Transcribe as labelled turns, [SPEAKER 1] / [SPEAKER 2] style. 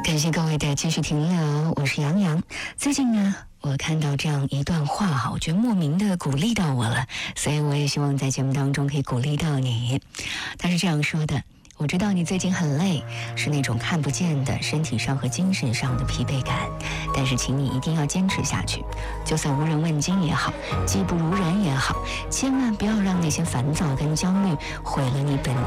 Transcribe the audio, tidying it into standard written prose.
[SPEAKER 1] 感谢各位的继续停留，我是杨洋。最近呢，我看到这样一段话我觉得莫名的鼓励到我了，所以我也希望在节目当中可以鼓励到你。他是这样说的：我知道你最近很累，是那种看不见的身体上和精神上的疲惫感，但是请你一定要坚持下去，就算无人问津也好，技不如人也好，千万不要让那些烦躁跟焦虑毁了你本